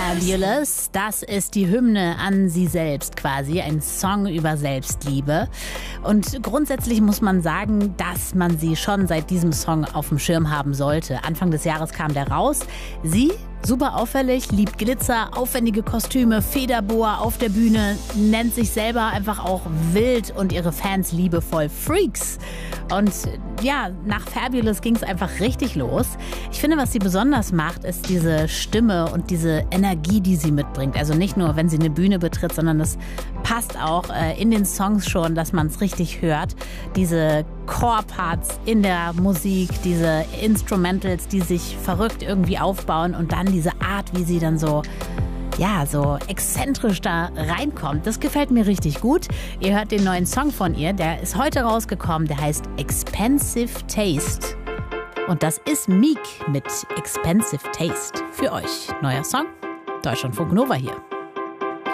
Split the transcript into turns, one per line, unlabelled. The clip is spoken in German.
Fabulous, das ist die Hymne an sie selbst quasi, ein Song über Selbstliebe. Und grundsätzlich muss man sagen, dass man sie schon seit diesem Song auf dem Schirm haben sollte. Anfang des Jahres kam der raus. Sie, super auffällig, liebt Glitzer, aufwendige Kostüme, Federboa auf der Bühne, nennt sich selber einfach auch wild und ihre Fans liebevoll Freaks. Und ja, nach Fabulous ging es einfach richtig los. Ich finde, was sie besonders macht, ist diese Stimme und diese Energie, die sie mitbringt. Also nicht nur, wenn sie eine Bühne betritt, sondern das passt auch in den Songs schon, dass man es richtig hört. Diese Core-Parts in der Musik, diese Instrumentals, die sich verrückt irgendwie aufbauen und dann diese Art, wie sie dann so exzentrisch da reinkommt. Das gefällt mir richtig gut. Ihr hört den neuen Song von ihr, der ist heute rausgekommen, der heißt Expensive Taste. Und das ist Meek mit Expensive Taste für euch. Neuer Song, Deutschlandfunk Nova hier.